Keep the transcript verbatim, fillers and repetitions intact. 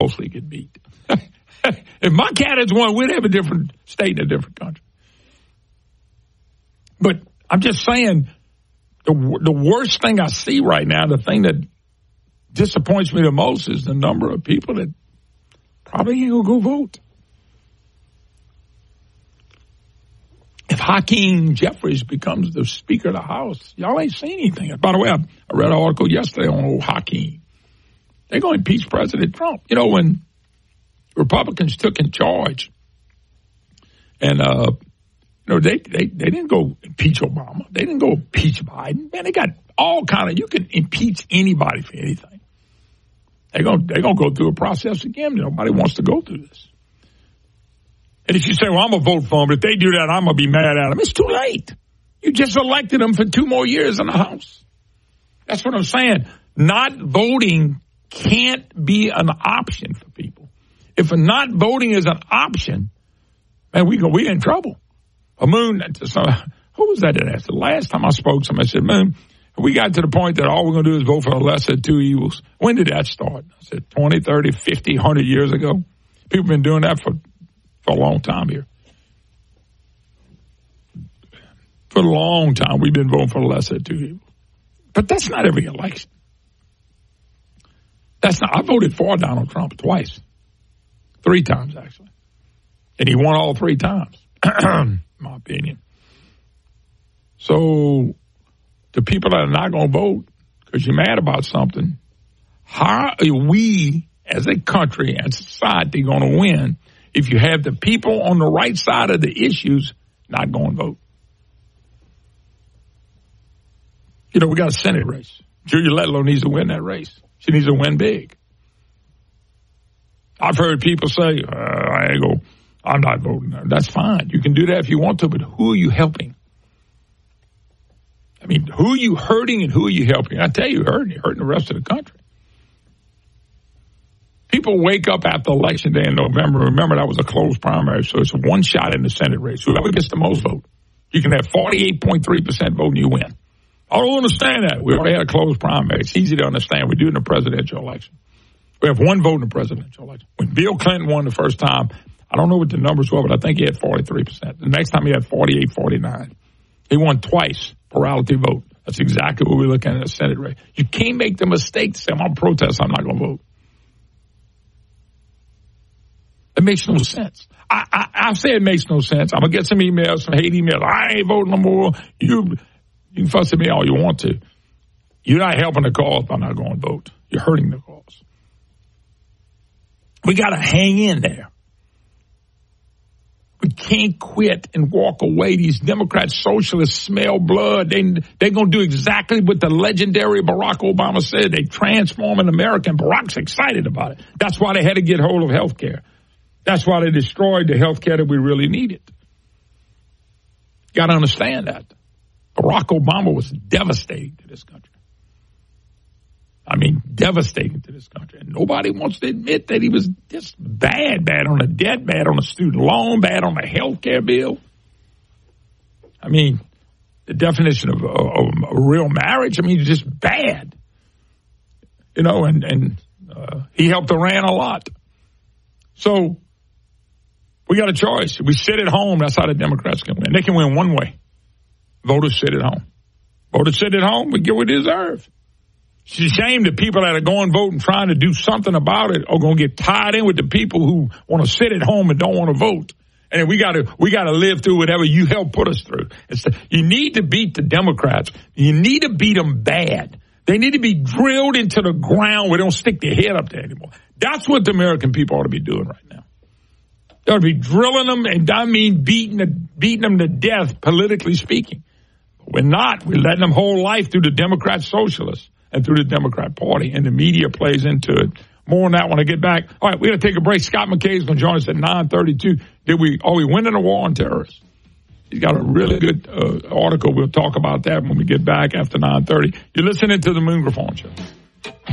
mostly get beat. If my candidates won, we'd have a different state in a different country. But I'm just saying, the, the worst thing I see right now, the thing that disappoints me the most is the number of people that probably ain't going to go vote. If Hakeem Jeffries becomes the Speaker of the House, y'all ain't seen anything. By the way, I, I read an article yesterday on old Hakeem. They're going to impeach President Trump. You know, when Republicans took in charge, and, uh, you know, they, they, they didn't go impeach Obama. They didn't go impeach Biden. Man, they got all kind of, you can impeach anybody for anything. They're going they're gonna go through a process again. Nobody wants to go through this. And if you say, well, I'm going to vote for them, but if they do that, I'm going to be mad at them. It's too late. You just elected them for two more years in the House. That's what I'm saying. Not voting can't be an option for people. If not voting is an option, man, we go, we in trouble. A Moon, who was that that asked? The last time I spoke, somebody said, Moon, we got to the point that all we're going to do is vote for the lesser of two evils. When did that start? I said twenty, thirty, fifty, one hundred years ago. People have been doing that for, for a long time here. For a long time, we've been voting for the lesser of two evils. But that's not every election. That's not. I voted for Donald Trump twice. Three times, actually. And he won all three times, in my opinion. So, the people that are not going to vote because you're mad about something, how are we as a country and society going to win if you have the people on the right side of the issues not going to vote? You know, we got a Senate race. Julia Letlow needs to win that race. She needs to win big. I've heard people say, uh, I ain't go, I'm not voting. That's fine. You can do that if you want to, but who are you helping? I mean, who are you hurting and who are you helping? I tell you, you're hurting. You're hurting the rest of the country. People wake up after Election Day in November. Remember, that was a closed primary, so it's one shot in the Senate race. Whoever gets the most vote. You can have forty-eight point three percent vote and you win. I don't understand that. We already had a closed primary. It's easy to understand. We do it in the presidential election. We have one vote in the presidential election. When Bill Clinton won the first time, I don't know what the numbers were, but I think he had forty-three percent. The next time he had forty-eight, forty-nine. He won twice, plurality vote. That's exactly what we're looking at in the Senate race. You can't make the mistake to say, I'm going to protest, I'm not going to vote. It makes no sense. I, I, I say it makes no sense. I'm going to get some emails, some hate emails. I ain't voting no more. You, you can fuss at me all you want to. You're not helping the cause by not going to vote. You're hurting the cause. We got to hang in there. We can't quit and walk away. These Democrats, socialists smell blood. They, they're going to do exactly what the legendary Barack Obama said. They transforming America, and Barack's excited about it. That's why they had to get hold of health care. That's why they destroyed the health care that we really needed. Got to understand that. Barack Obama was devastating to this country. I mean, devastating to this country. And nobody wants to admit that he was just bad, bad on the debt, bad on the student loan, bad on the health care bill. I mean, the definition of, of a real marriage, I mean, just bad. You know, and, and uh, he helped Iran a lot. So we got a choice. We sit at home. That's how the Democrats can win. They can win one way. Voters sit at home. Voters sit at home. We get what we deserve. It's a shame that people that are going vote and trying to do something about it are going to get tied in with the people who want to sit at home and don't want to vote. And we got to we got to live through whatever you help put us through. It's the, you need to beat the Democrats. You need to beat them bad. They need to be drilled into the ground where they don't stick their head up there anymore. That's what the American people ought to be doing right now. They ought to be drilling them, and I mean beating, the, beating them to death, politically speaking. But we're not. We're letting them whole life through the Democrat socialists and through the Democrat Party, and the media plays into it. More on that when I get back. All right, we're going to take a break. Scott McKay is going to join us at nine thirty-two. Did we, are we winning a war on terrorists? He's got a really good uh, article. We'll talk about that when we get back after nine thirty. You're listening to the Moon Griffon Show.